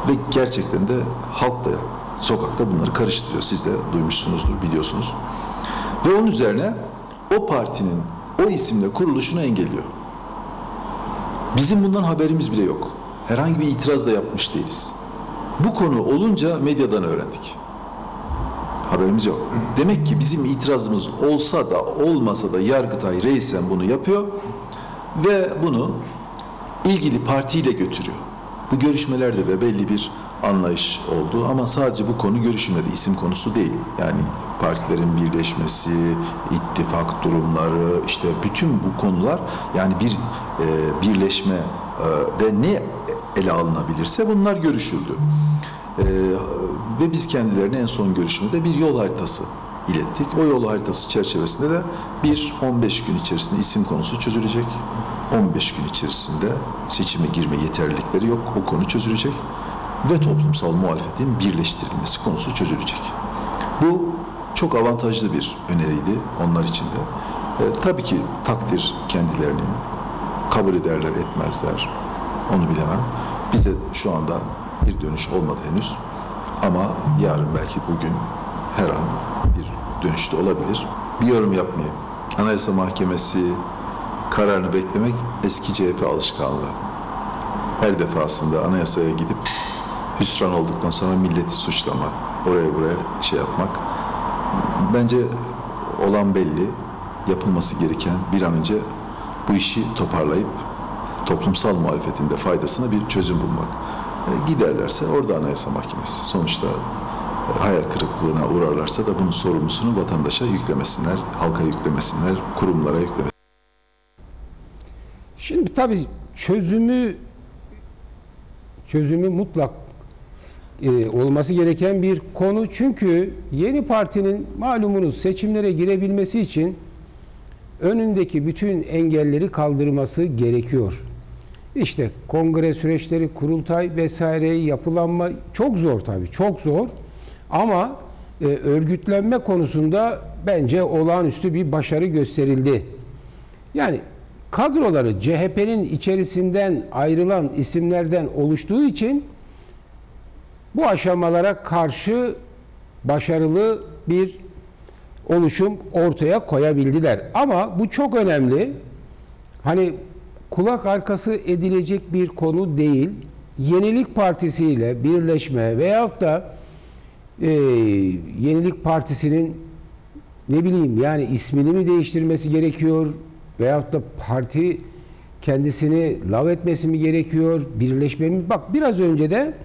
Ve gerçekten de halk da sokakta bunları karıştırıyor. Siz de duymuşsunuzdur, biliyorsunuz. Ve onun üzerine o partinin o isimle kuruluşunu engelliyor. Bizim bundan haberimiz bile yok. Herhangi bir itiraz da yapmış değiliz. Bu konu olunca medyadan öğrendik. Haberimiz yok. Demek ki bizim itirazımız olsa da olmasa da Yargıtay reisen bunu yapıyor ve bunu ilgili partiyle götürüyor. Bu görüşmelerde de belli bir anlayış oldu ama sadece bu konu görüşülmedi. İsim konusu değil. Yani partilerin birleşmesi, ittifak durumları, işte bütün bu konular, yani bir birleşme de ne ele alınabilirse bunlar görüşüldü. Ve biz kendilerine en son görüşmede bir yol haritası ilettik. O yol haritası çerçevesinde de 15 gün içerisinde isim konusu çözülecek. 15 gün içerisinde seçime girme yeterlilikleri yok. O konu çözülecek. Ve toplumsal muhalefetin birleştirilmesi konusu çözülecek. Bu çok avantajlı bir öneriydi onlar için de. Tabii ki takdir kendilerinin, kabul ederler etmezler. Onu bilemem. Bizde şu anda bir dönüş olmadı henüz. Ama yarın, belki bugün, her an bir dönüşte olabilir. Bir yorum yapmayayım. Anayasa Mahkemesi kararını beklemek eski CHP alışkanlığı. Her defasında anayasaya gidip hüsran olduktan sonra milleti suçlamak, oraya buraya şey yapmak. Bence olan belli. Yapılması gereken bir an önce bu işi toparlayıp toplumsal muhalefetin de faydasına bir çözüm bulmak. Giderlerse orada Anayasa Mahkemesi. Sonuçta hayal kırıklığına uğrarlarsa da bunun sorumlusunu vatandaşa yüklemesinler, halka yüklemesinler, kurumlara yüklemesinler. Şimdi tabii çözümü mutlak olması gereken bir konu. Çünkü yeni partinin malumunuz seçimlere girebilmesi için önündeki bütün engelleri kaldırması gerekiyor. İşte kongre süreçleri, kurultay vesaire, yapılanma çok zor tabii, çok zor. Ama örgütlenme konusunda bence olağanüstü bir başarı gösterildi. Yani kadroları CHP'nin içerisinden ayrılan isimlerden oluştuğu için bu aşamalara karşı başarılı bir oluşum ortaya koyabildiler. Ama bu çok önemli. Hani kulak arkası edilecek bir konu değil. Yenilik Partisi ile birleşme veyahut da Yenilik Partisi'nin ne bileyim yani ismini mi değiştirmesi gerekiyor veyahut da parti kendisini lav etmesi mi gerekiyor, birleşme mi? Bak biraz önce de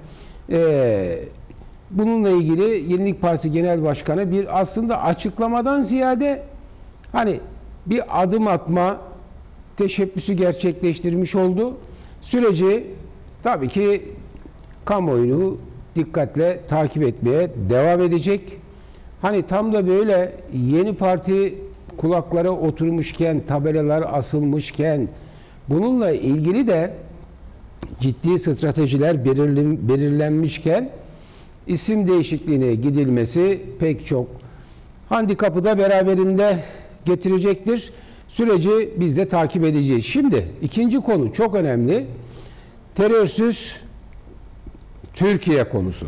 bununla ilgili Yenilik Partisi Genel Başkanı bir aslında açıklamadan ziyade hani bir adım atma teşebbüsü gerçekleştirmiş oldu. Süreci tabii ki kamuoyunu dikkatle takip etmeye devam edecek. Hani tam da böyle yeni parti kulaklara oturmuşken, tabelalar asılmışken, bununla ilgili de ciddi stratejiler belirlenmişken isim değişikliğine gidilmesi pek çok handikapı da beraberinde getirecektir. Süreci biz de takip edeceğiz. Şimdi ikinci konu çok önemli. Terörsüz Türkiye konusu.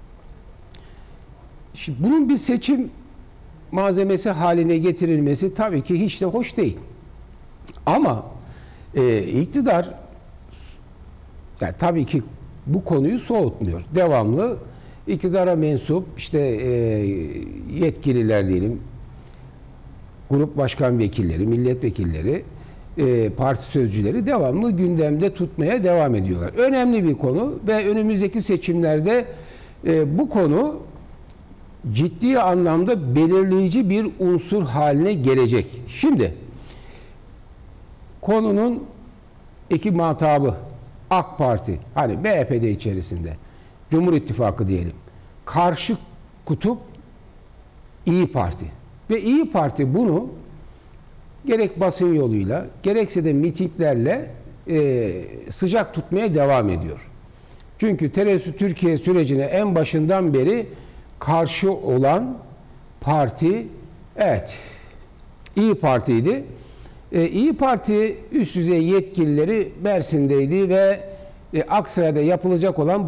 Şimdi bunun bir seçim malzemesi haline getirilmesi tabii ki hiç de hoş değil. Ama iktidar yani tabii ki bu konuyu soğutmuyor. Devamlı iktidara mensup işte yetkililer diyelim, grup başkan vekilleri, milletvekilleri, parti sözcüleri devamlı gündemde tutmaya devam ediyorlar. Önemli bir konu ve önümüzdeki seçimlerde bu konu ciddi anlamda belirleyici bir unsur haline gelecek. Şimdi konunun iki muhatabı AK Parti, hani MHP'de içerisinde, Cumhur İttifakı diyelim. Karşı kutup İyi Parti. Ve İyi Parti bunu gerek basın yoluyla, gerekse de mitinglerle sıcak tutmaya devam ediyor. Çünkü terörsüz Türkiye sürecine en başından beri karşı olan parti, evet, İyi Parti'ydi. İyi Parti üst düzey yetkilileri Mersin'deydi ve Aksaray'da yapılacak olan